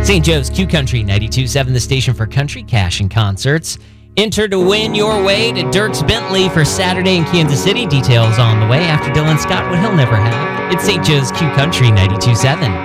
St. Joe's Q Country 92.7, the station for country, cash, and concerts. Enter to win your way to Dierks Bentley for Saturday in Kansas City. Details on the way after Dylan Scott, what he'll never have. It's St. Joe's Q Country 92.7.